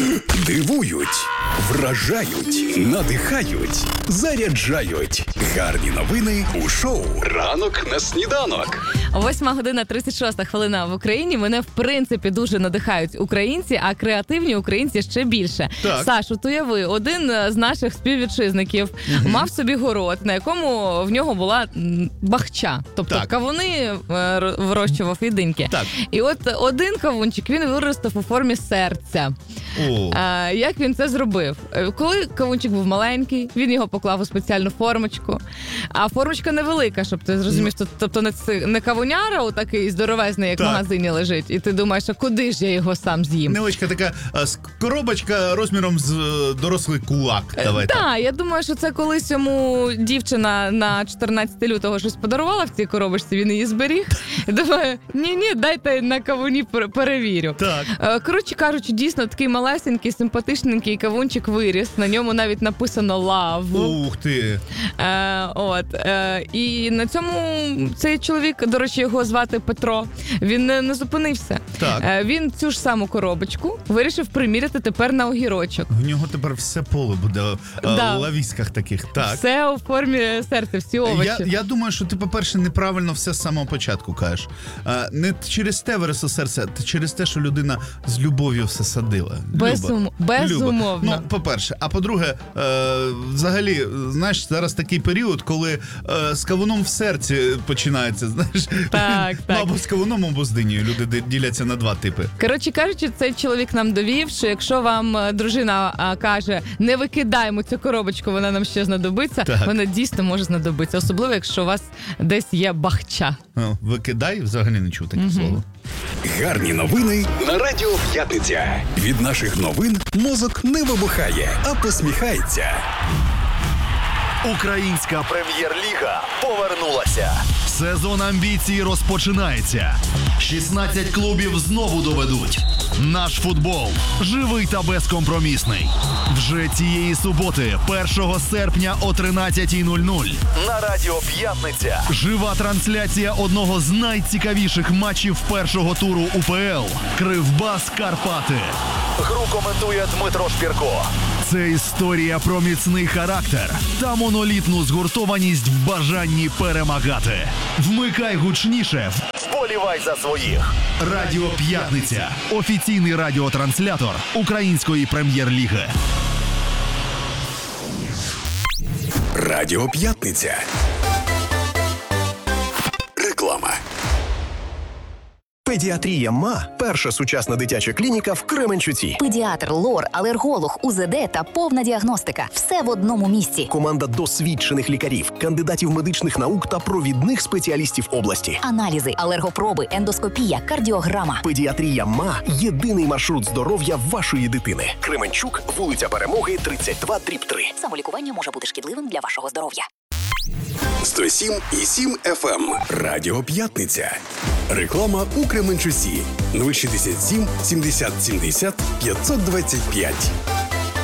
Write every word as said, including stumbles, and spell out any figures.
Дивують, вражають, надихають, заряджають. Гарні новини у шоу «Ранок на сніданок». Восьма година тридцять шоста хвилина в Україні. Мене, в принципі, дуже надихають українці, а креативні українці ще більше. Так. Саш, от уяви, один з наших співвітчизників угу. мав собі город, на якому в нього була бахча. Тобто так. кавуни вирощував і диньки. Так. І от один кавунчик він виростив у формі серця. А, як він це зробив? Коли кавунчик був маленький, він його поклав у спеціальну формочку. А формочка невелика, щоб ти зрозумів, що тобто не, не кавуняра отакий здоровезний, як так. в магазині лежить. І ти думаєш, а куди ж я його сам з'їм? Невеличка така коробочка розміром з дорослий кулак. Так, да, я думаю, що це колись йому дівчина на чотирнадцяте лютого щось подарувала в цій коробочці, він її зберіг. І думаю, ні-ні, дайте на кавуні перевірю. Так. Коротше кажучи, дійсно такий малесенький, симпатичненький кавунчик виріс. На ньому навіть написано «Love». Ух ти! Е, от. Е, і на цьому цей чоловік, до речі, його звати Петро, він не, не зупинився. Так. Е, він цю ж саму коробочку вирішив приміряти тепер на огірочок. В нього тепер все поле буде да. в лавісках таких. Так. Все у формі серця, всі овочі. Я, я думаю, що ти, по-перше, неправильно все з самого початку кажеш. А, не через те виросло серце, а через те, що людина з любов'ю все садила. Безум... Безумовно. Люба. Ну, по-перше. А по-друге, е, взагалі, знаєш, зараз такий період, коли е, з кавуном в серці починається, знаєш. Так, так. Або з кавуном, або з динією. Люди діляться на два типи. Коротше кажучи, цей чоловік нам довів, що якщо вам дружина а, каже, не викидаємо цю коробочку, вона нам ще знадобиться, так. вона дійсно може знадобитися. Особливо, якщо у вас десь є бахча. Ну, викидай, взагалі не чув таке угу. слово. Гарні новини на Радіо П'ятниця. Від наших новин мозок не вибухає, а посміхається. Українська прем'єр-ліга повернулася. Сезон амбіцій розпочинається. шістнадцять клубів знову доведуть. Наш футбол живий та безкомпромісний. Вже цієї суботи, першого серпня о тринадцятій нуль нуль. На Радіо П'ятниця. Жива трансляція одного з найцікавіших матчів першого туру УПЛ. Кривбас Карпати. Гру коментує Дмитро Шпірко. Це історія про міцний характер та монолітну згуртованість в бажанні перемагати. Вмикай гучніше, вболівай за своїх. Радіо П'ятниця. Офіційний радіотранслятор Української прем'єр-ліги. Радіо П'ятниця. Реклама. Педіатрія МА – перша сучасна дитяча клініка в Кременчуці. Педіатр, лор, алерголог, УЗД та повна діагностика. Все в одному місці. Команда досвідчених лікарів, кандидатів медичних наук та провідних спеціалістів області. Аналізи, алергопроби, ендоскопія, кардіограма. Педіатрія МА – єдиний маршрут здоров'я вашої дитини. Кременчук, вулиця Перемоги, тридцять два дріб три. Самолікування може бути шкідливим для вашого здоров'я. сто сім і сім еф ем. Радіо П'ятниця. Реклама у Кременчуці. нуль шістдесят сім сімдесят сімдесят п'ятсот двадцять п'ять.